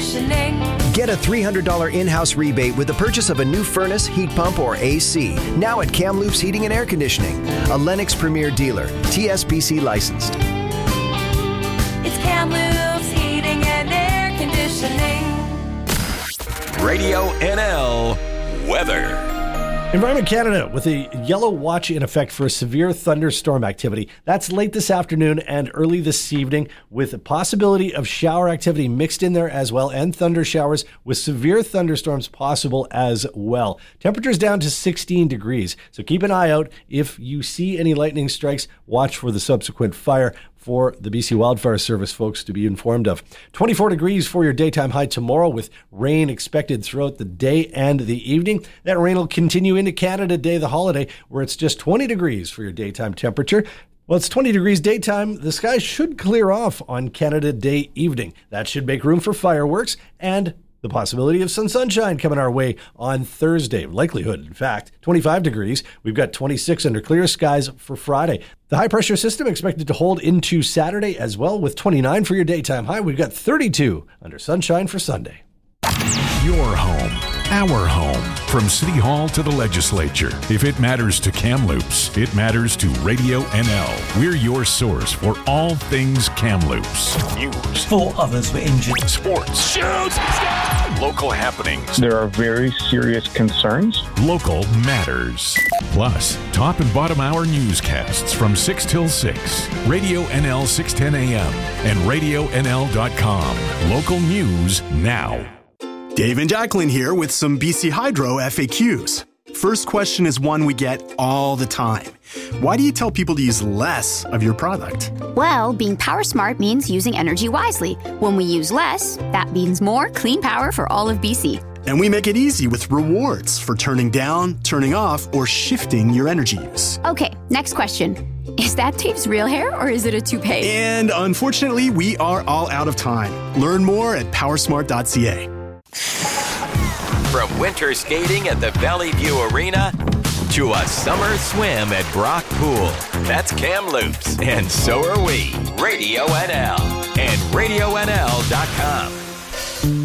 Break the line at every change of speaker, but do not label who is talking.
conditioning.
Get a $300 in-house rebate with the purchase of a new furnace, heat pump, or AC. Now at Kamloops Heating and Air Conditioning, a Lennox Premier dealer, TSPC licensed.
It's Kamloops Heating and Air Conditioning.
Radio NL weather.
Environment Canada with a yellow watch in effect for severe thunderstorm activity. That's late this afternoon and early this evening, with a possibility of shower activity mixed in there as well, and thunder showers with severe thunderstorms possible as well. Temperatures down to 16 degrees. So keep an eye out. If you see any lightning strikes, watch for the subsequent fire for the BC Wildfire Service folks to be informed of. 24 degrees for your daytime high tomorrow, with rain expected throughout the day and the evening. That rain will continue into Canada Day, the holiday, where it's just 20 degrees for your daytime temperature. Well, it's 20 degrees daytime. The sky should clear off on Canada Day evening. That should make room for fireworks and the possibility of some sunshine coming our way on Thursday. Likelihood, in fact, 25 degrees. We've got 26 under clear skies for Friday. The high pressure system expected to hold into Saturday as well, with 29 for your daytime high. We've got 32 under sunshine for Sunday.
Your home, our home. From City Hall to the Legislature. If it matters to Kamloops, it matters to Radio NL. We're your source for all things Kamloops. News.
4 others were injured.
Sports. Shoots! Local happenings.
There are very serious concerns.
Local matters. Plus, top and bottom hour newscasts from 6 till 6. Radio NL 610 AM and RadioNL.com. Local news now.
Dave and Jacqueline here with some BC Hydro FAQs. First question is one we get all the time. Why do you tell people to use less of your product?
Well, being power smart means using energy wisely. When we use less, that means more clean power for all of BC.
And we make it easy with rewards for turning down, turning off, or shifting your energy use.
Okay, next question. Is that Dave's real hair or is it a toupee?
And unfortunately, we are all out of time. Learn more at powersmart.ca.
From winter skating at the Valley View Arena to a summer swim at Brock Pool. That's Kamloops, and so are we. Radio NL and RadioNL.com.